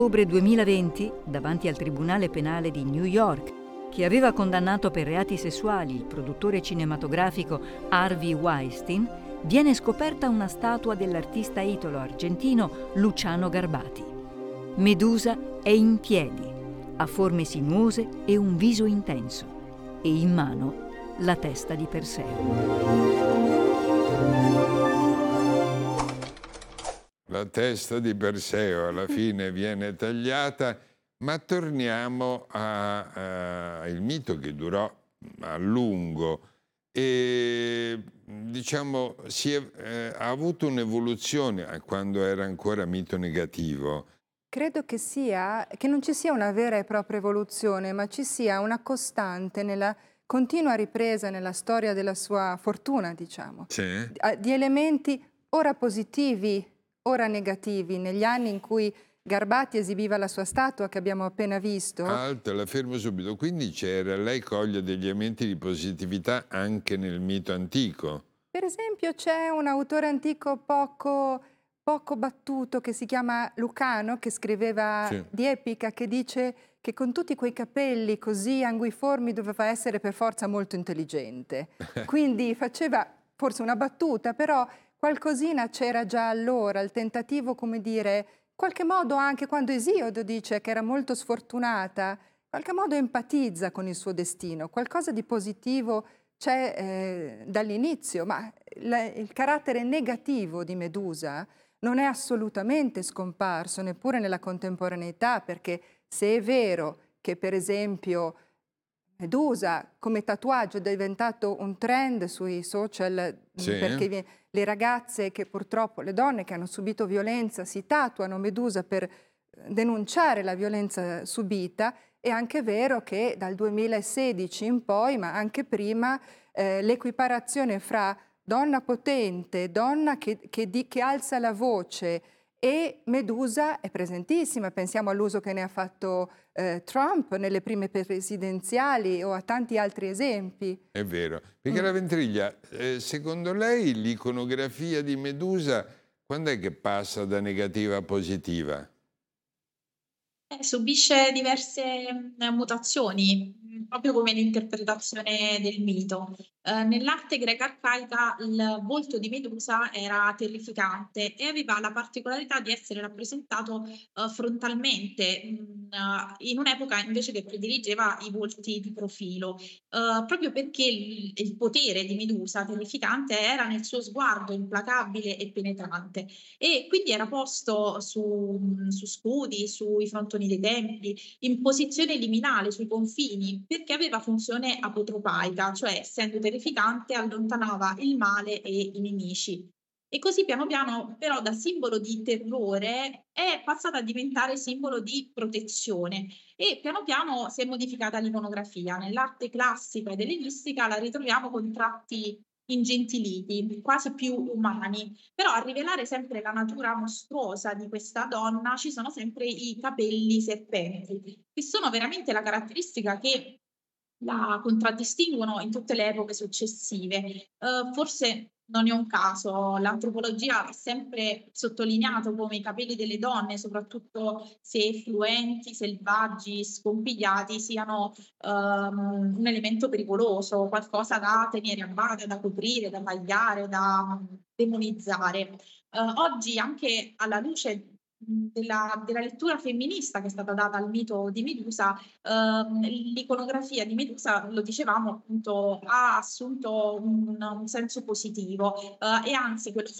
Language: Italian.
Ottobre 2020, davanti al Tribunale Penale di New York, che aveva condannato per reati sessuali il produttore cinematografico Harvey Weinstein, viene scoperta una statua dell'artista italo argentino Luciano Garbati. Medusa è in piedi, ha forme sinuose e un viso intenso, e in mano la testa di Perseo. La testa di Perseo alla fine viene tagliata, ma torniamo il mito che durò a lungo e diciamo ha avuto un'evoluzione quando era ancora mito negativo. Credo che non ci sia una vera e propria evoluzione, ma ci sia una costante nella continua ripresa nella storia della sua fortuna, diciamo, Sì? di elementi ora positivi, ora negativi. Negli anni in cui Garbati esibiva la sua statua che abbiamo appena visto. Alto, la fermo subito. Quindi lei coglie degli elementi di positività anche nel mito antico. Per esempio c'è un autore antico poco battuto che si chiama Lucano, che scriveva Sì. di epica, che dice che con tutti quei capelli così anguiformi doveva essere per forza molto intelligente. Quindi faceva forse una battuta, però qualcosina c'era già allora, il tentativo, come dire, in qualche modo anche quando Esiodo dice che era molto sfortunata, in qualche modo empatizza con il suo destino, qualcosa di positivo c'è dall'inizio, ma il carattere negativo di Medusa non è assolutamente scomparso, neppure nella contemporaneità, perché se è vero che, per esempio, Medusa come tatuaggio è diventato un trend sui social, Sì? perché le ragazze che purtroppo, le donne che hanno subito violenza si tatuano Medusa per denunciare la violenza subita, è anche vero che dal 2016 in poi, ma anche prima, l'equiparazione fra donna potente, donna che alza la voce e Medusa è presentissima. Pensiamo all'uso che ne ha fatto Trump nelle prime presidenziali o a tanti altri esempi. È vero. Perché la Ventriglia, secondo lei l'iconografia di Medusa quando è che passa da negativa a positiva? Subisce diverse, mutazioni, proprio come l'interpretazione del mito. Nell'arte greca arcaica il volto di Medusa era terrificante e aveva la particolarità di essere rappresentato, frontalmente, in un'epoca invece che prediligeva i volti di profilo, proprio perché il potere di Medusa terrificante era nel suo sguardo implacabile e penetrante. E quindi era posto su scudi, sui frontoni dei templi, in posizione liminale sui confini, perché aveva funzione apotropaica, cioè essendo terrificante allontanava il male e i nemici. E così piano piano, però da simbolo di terrore è passata a diventare simbolo di protezione e piano piano si è modificata l'iconografia. Nell'arte classica ed ellenistica la ritroviamo con tratti ingentiliti, quasi più umani. Però a rivelare sempre la natura mostruosa di questa donna ci sono sempre i capelli serpenti, che sono veramente la caratteristica che la contraddistinguono in tutte le epoche successive. Forse non è un caso, l'antropologia ha sempre sottolineato come i capelli delle donne, soprattutto se fluenti, selvaggi, scompigliati, siano un elemento pericoloso, qualcosa da tenere a bada, da coprire, da tagliare, da demonizzare. Oggi anche alla luce, della lettura femminista che è stata data al mito di Medusa, l'iconografia di Medusa, lo dicevamo appunto, ha assunto un senso positivo, e anzi quello